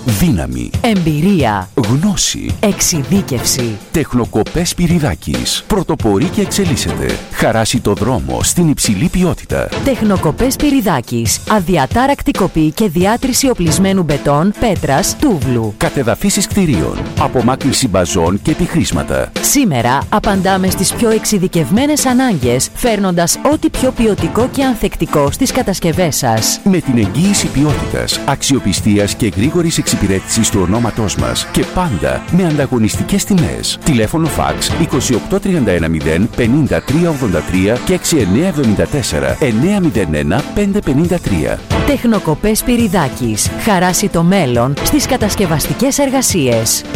Δύναμη. Εμπειρία. Γνώση. Εξειδίκευση. Τεχνοκοπές Σπυριδάκης. Πρωτοπορεί και εξελίσσεται. Χαράσει το δρόμο στην υψηλή ποιότητα. Τεχνοκοπές Σπυριδάκης. Αδιατάρακτη κοπή και διάτρηση οπλισμένου μπετόν, πέτρας, τούβλου. Κατεδαφίσεις κτηρίων. Απομάκρυνση μπαζών και επιχρήσματα. Σήμερα απαντάμε στις πιο εξειδικευμένες ανάγκες, φέρνοντας ό,τι πιο ποιοτικό και ανθεκτικό στις κατασκευές σας. Με την εγγύηση ποιότητας, αξιοπιστίας και γρήγορης εξυπηρέτησης του ονόματός μας και πάντα με ανταγωνιστικές τιμές. Τηλέφωνο φαξ 28310 5383 και 6974 901 553. Τεχνοκοπές Σπυριδάκης. Χαράσει το μέλλον στις κατασκευαστικές εργασίες.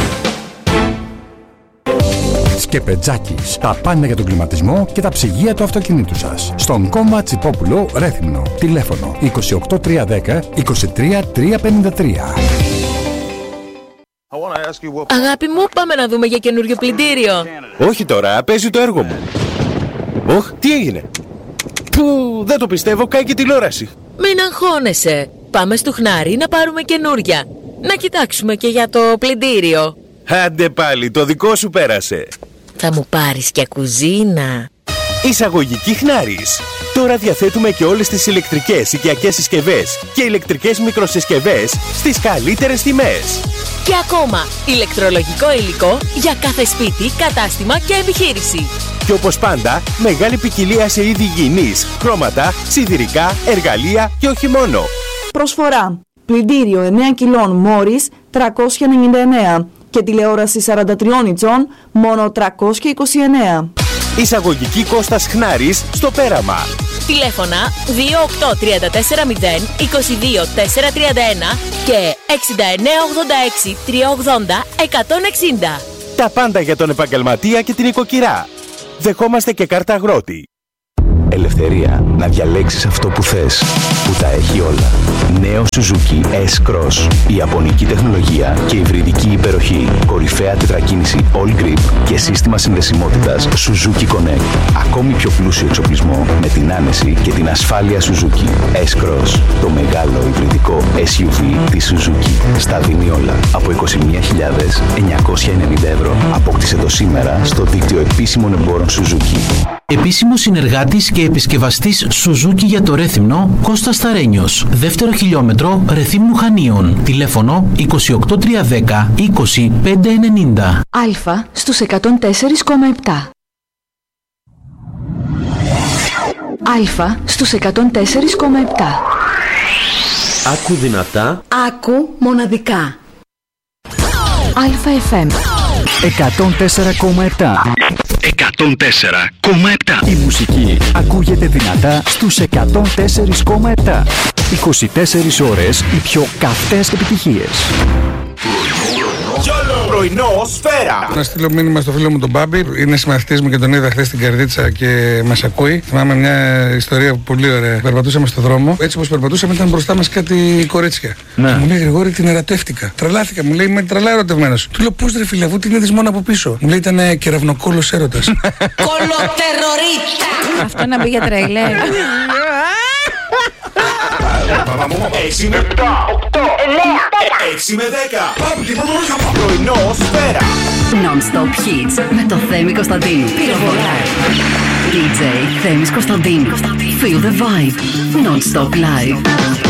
Σκεπετζάκης. Τα πάντα για τον κλιματισμό και τα ψυγεία του αυτοκινήτου σας. Στον Κόμμα Τσιπόπουλο, Ρέθυμνο. Τηλέφωνο 28310 23353. Αγάπη μου, πάμε να δούμε για καινούριο πλυντήριο. Όχι τώρα, παίζει το έργο μου. Ωχ, τι έγινε? Δεν το πιστεύω, κάει και τηλεόραση. Μην αγχώνεσαι. Πάμε στο Χνάρι να πάρουμε καινούρια. Να κοιτάξουμε και για το πλυντήριο. Άντε πάλι, το δικό σου πέρασε. Θα μου πάρεις και κουζίνα. Εισαγωγική Χνάρις. Τώρα διαθέτουμε και όλες τις ηλεκτρικές οικιακές συσκευές και ηλεκτρικές μικροσυσκευές στις καλύτερες τιμές. Και ακόμα, ηλεκτρολογικό υλικό για κάθε σπίτι, κατάστημα και επιχείρηση. Και όπως πάντα, μεγάλη ποικιλία σε είδη υγιεινής, χρώματα, σιδηρικά, εργαλεία και όχι μόνο. Προσφορά. Πλυντήριο 9 κιλών Μόρις 399 και τηλεόραση 43 ιντσών μόνο 329. Εισαγωγική Κώστας Χνάρης στο Πέραμα. Τηλέφωνα 28340 22431 και 6986 380 160. Τα πάντα για τον επαγγελματία και την οικοκυρά. Δεχόμαστε και κάρτα αγρότη. Ελευθερία να διαλέξεις αυτό που θες, που τα έχει όλα. Νέο Suzuki S-Cross. Ιαπωνική τεχνολογία και υβριδική υπεροχή. Κορυφαία τετρακίνηση All Grip και σύστημα συνδεσιμότητας Suzuki Connect. Ακόμη πιο πλούσιο εξοπλισμό με την άνεση και την ασφάλεια Suzuki. S-Cross. Το μεγάλο υβριδικό SUV της Suzuki. Στα δίνει όλα. Από 21.990 ευρώ. Απόκτησε το σήμερα στο δίκτυο επίσημων εμπόρων Suzuki. Επίσημος συνεργάτης και επισκευαστής Suzuki για το Ρέθυμνο, Κώστας Σταρένιος. Δεύτερο χιλιόμετρο Ρεθύμνου Χανίων. Τηλέφωνο 28310 20590. Α στους 104,7. Α στους 104,7. Άκου δυνατά. Άκου μοναδικά. ΑΦM 104,7. 104,7. Η μουσική ακούγεται δυνατά στους 104,7. 24 ώρες οι πιο καυτές επιτυχίες. Πρωινό Σφαίρα. Να στείλω μήνυμα στο φίλο μου τον Μπάμπη. Είναι συμμαθητής μου και τον είδα χθες στην Καρδίτσα και μας ακούει. Θυμάμαι μια ιστορία πολύ ωραία. Περπατούσαμε στο δρόμο. Έτσι όπως περπατούσαμε ήταν μπροστά μας κάτι κορίτσια. Ναι. Μου λέει Γρηγόρη, την ερωτεύτηκα. Τρελάθηκα. Μου λέει είμαι τρελά ερωτευμένος. Του λέω πώς ρε φίλε, αφού την είδες μόνο από πίσω. Μου λέει ήταν κεραυνοκόλος έρωτας. Κολοτερορίτα. Αυτό να μπει για τρέιλερ. 6 με 7, 8, 9, 6 με 10. Πρωινό Σφαίρα. Non-stop hits με το Θέμη Κωνσταντίνου. Πυροβολάει. DJ Θέμης Κωνσταντίνου. Feel the vibe. Non-stop live.